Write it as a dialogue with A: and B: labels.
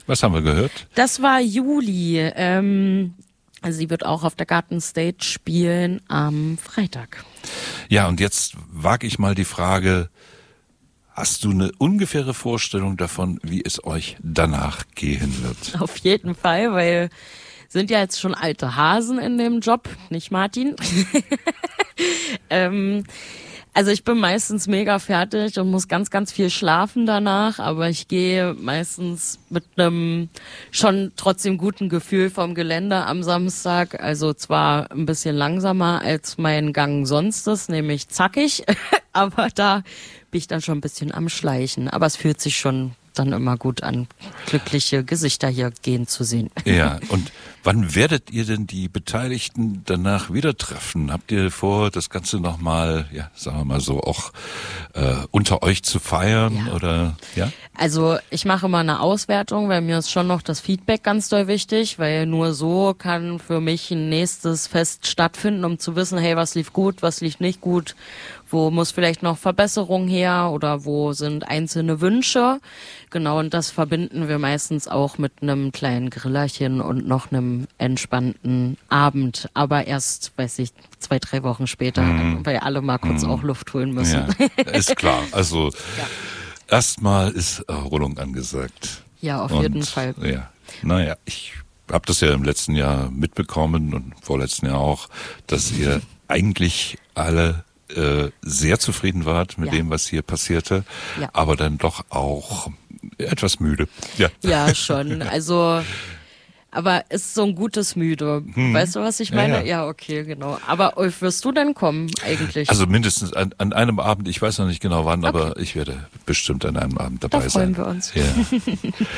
A: Was haben wir gehört?
B: Das war Juli. Also sie wird auch auf der Gartenstage spielen am Freitag.
A: Ja, und jetzt wage ich mal die Frage, hast du eine ungefähre Vorstellung davon, wie es euch danach gehen wird?
B: Auf jeden Fall, weil sind ja jetzt schon alte Hasen in dem Job, nicht Martin? Also ich bin meistens mega fertig und muss ganz, ganz viel schlafen danach, aber ich gehe meistens mit einem schon trotzdem guten Gefühl vom Gelände am Samstag. Also zwar ein bisschen langsamer als mein Gang sonst ist, nämlich zackig, aber da bin ich dann schon ein bisschen am Schleichen. Aber es fühlt sich schon dann immer gut an, glückliche Gesichter hier gehen zu sehen.
A: Ja, und wann werdet ihr denn die Beteiligten danach wieder treffen? Habt ihr vor, das Ganze nochmal, ja, sagen wir mal so, auch unter euch zu feiern?
B: Ja.
A: Oder ja?
B: Also ich mache immer eine Auswertung, weil mir ist schon noch das Feedback ganz doll wichtig, weil nur so kann für mich ein nächstes Fest stattfinden, um zu wissen, hey, was lief gut, was lief nicht gut, wo muss vielleicht noch Verbesserung her oder wo sind einzelne Wünsche. Genau, und das verbinden wir meistens auch mit einem kleinen Grillerchen und noch einem entspannten Abend, aber erst, weiß ich, 2-3 Wochen später, weil alle mal kurz auch Luft holen müssen.
A: Ja, ist klar. Also erstmal ist Erholung angesagt.
B: Ja, auf
A: Und,
B: jeden Fall.
A: Ja, naja, ich habe das ja im letzten Jahr mitbekommen und vorletzten Jahr auch, dass ihr eigentlich alle sehr zufrieden wart mit dem, was hier passierte, aber dann doch auch etwas müde.
B: Ja, schon. Also, aber ist so ein gutes Müde. Weißt du, was ich meine? Ja, okay, genau. Aber Ulf, wirst du denn kommen eigentlich?
A: Also mindestens an einem Abend, ich weiß noch nicht genau wann, aber ich werde bestimmt an einem Abend dabei sein.
B: Da freuen wir uns.
A: Ja.